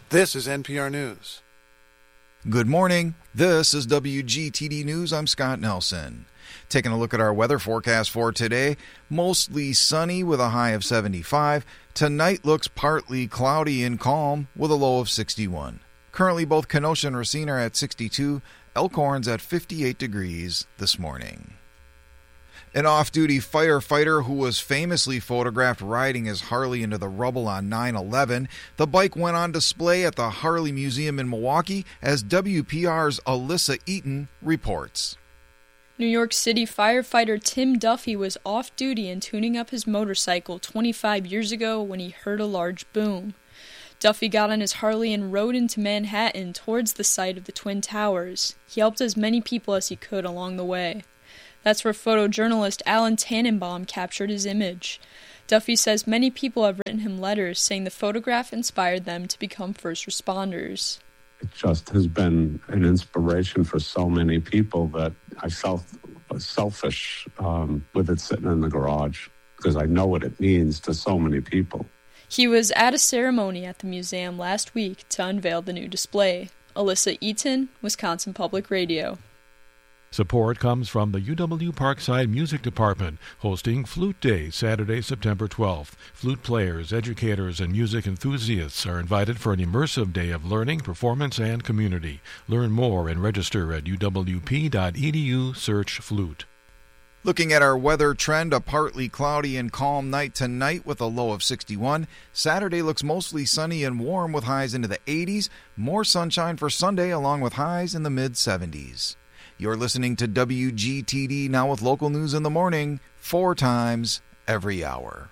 This is NPR News. Good morning. This is WGTD News. I'm Scott Nelson. Taking a look at our weather forecast for today, mostly sunny with a high of 75. Tonight looks partly cloudy and calm with a low of 61. Currently, both Kenosha and Racine are at 62. Elkhorn's at 58 degrees this morning. An off-duty firefighter who was famously photographed riding his Harley into the rubble on 9/11. The bike went on display at the Harley Museum in Milwaukee, as WPR's Alyssa Eaton reports. New York City firefighter Tim Duffy was off-duty and tuning up his motorcycle 25 years ago when he heard a large boom. Duffy got on his Harley and rode into Manhattan towards the site of the Twin Towers. He helped as many people as he could along the way. That's where photojournalist Alan Tannenbaum captured his image. Duffy says many people have written him letters saying the photograph inspired them to become first responders. It just has been an inspiration for so many people that I felt selfish with it sitting in the garage, because I know what it means to so many people. He was at a ceremony at the museum last week to unveil the new display. Alyssa Eaton, Wisconsin Public Radio. Support comes from the UW Parkside Music Department, hosting Flute Day Saturday, September 12th. Flute players, educators, and music enthusiasts are invited for an immersive day of learning, performance, and community. Learn more and register at uwp.edu. Search Flute. Looking at our weather trend, a partly cloudy and calm night tonight with a low of 61. Saturday looks mostly sunny and warm with highs into the 80s. More sunshine for Sunday along with highs in the mid-70s. You're listening to WGTD Now with local news in the morning, 4 times every hour.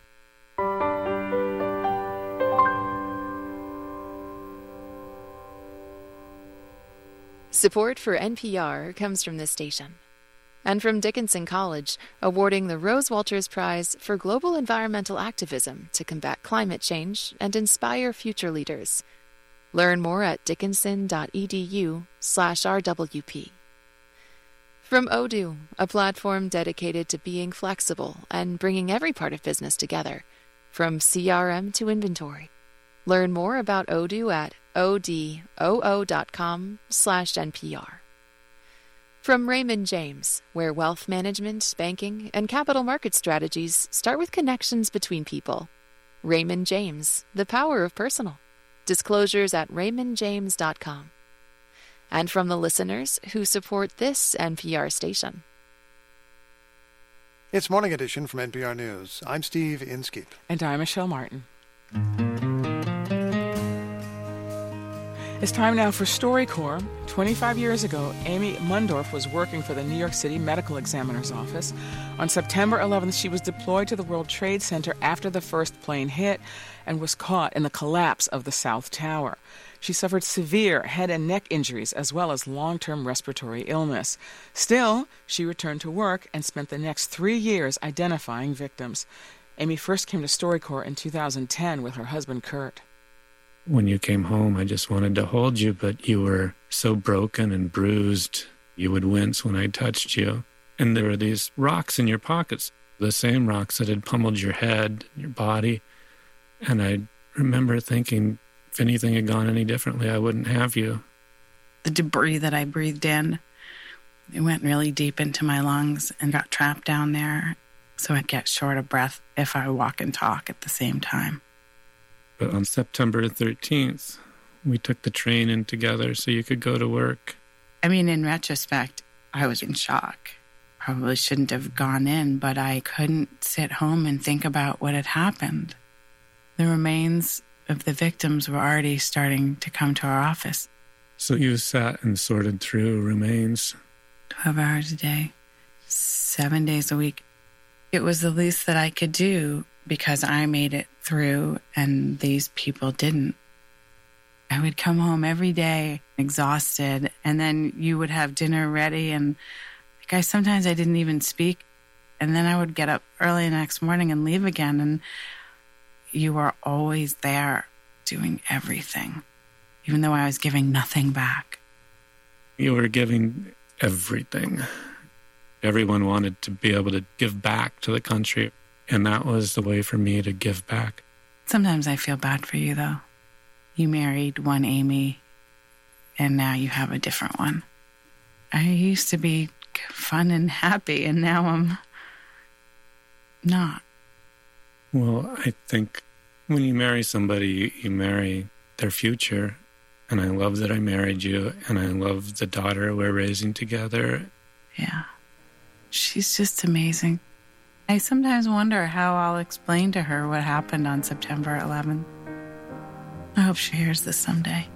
Support for NPR comes from this station and from Dickinson College, awarding the Rose Walters Prize for Global Environmental Activism to combat climate change and inspire future leaders. Learn more at dickinson.edu/RWP. From Odoo, a platform dedicated to being flexible and bringing every part of business together, from CRM to inventory. Learn more about Odoo at odoo.com/NPR. From Raymond James, where wealth management, banking, and capital market strategies start with connections between people. Raymond James, the power of personal. Disclosures at raymondjames.com. And from the listeners who support this NPR station. It's Morning Edition from NPR News. I'm Steve Inskeep. And I'm Michelle Martin. It's time now for StoryCorps. 25 years ago, Amy Mundorf was working for the New York City Medical Examiner's Office. On September 11th, she was deployed to the World Trade Center after the first plane hit and was caught in the collapse of the South Tower. She suffered severe head and neck injuries as well as long-term respiratory illness. Still, she returned to work and spent the next 3 years identifying victims. Amy first came to StoryCorps in 2010 with her husband, Kurt. When you came home, I just wanted to hold you, but you were so broken and bruised. You would wince when I touched you. And there were these rocks in your pockets, the same rocks that had pummeled your head, your body. And I remember thinking, if anything had gone any differently, I wouldn't have you. The debris that I breathed in, it went really deep into my lungs and got trapped down there. So I'd get short of breath if I walk and talk at the same time. But on September 13th, we took the train in together so you could go to work. I mean, in retrospect, I was in shock. Probably shouldn't have gone in, but I couldn't sit home and think about what had happened. The remains of the victims were already starting to come to our office. So you sat and sorted through remains? 12 hours a day, 7 days a week. It was the least that I could do because I made it through and these people didn't. I would come home every day exhausted, and then you would have dinner ready, and sometimes I didn't even speak, and then I would get up early the next morning and leave again, and you were always there doing everything, even though I was giving nothing back. You were giving everything. Everyone wanted to be able to give back to the country, and that was the way for me to give back. Sometimes I feel bad for you, though. you married one Amy and now you have a different one. I used to be fun and happy, and now I'm not. Well, I think when you marry somebody, you marry their future. And I love that I married you, and I love the daughter we're raising together. Yeah. She's just amazing. I sometimes wonder how I'll explain to her what happened on September 11th. I hope she hears this someday.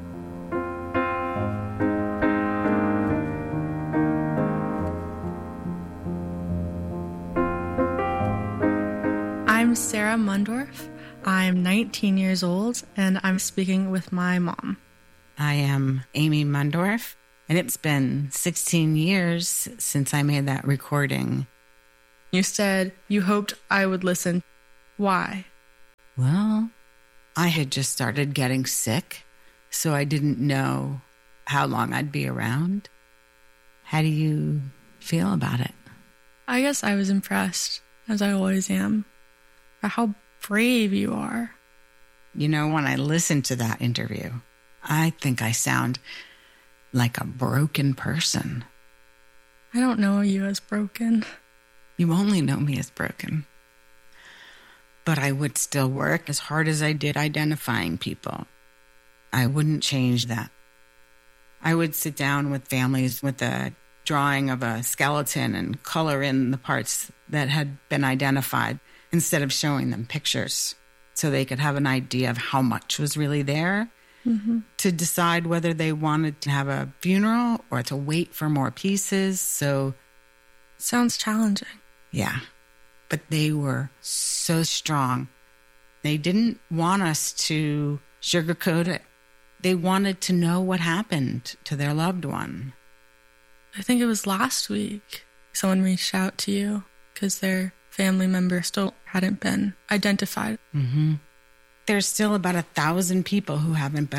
I'm Sarah Mundorf. I'm 19 years old, and I'm speaking with my mom. I am Amy Mundorf, and it's been 16 years since I made that recording. You said you hoped I would listen. Why? Well, I had just started getting sick, so I didn't know how long I'd be around. How do you feel about it? I guess I was impressed, as I always am, by how brave you are. You know, when I listen to that interview, I think I sound like a broken person. I don't know you as broken. You only know me as broken. But I would still work as hard as I did identifying people. I wouldn't change that. I would sit down with families with a drawing of a skeleton and color in the parts that had been identified instead of showing them pictures so they could have an idea of how much was really there, to decide whether they wanted to have a funeral or to wait for more pieces. So, sounds challenging. Yeah, but they were so strong. They didn't want us to sugarcoat it. They wanted to know what happened to their loved one. I think it was last week someone reached out to you because their family member still hadn't been identified. There's still about 1,000 people who haven't been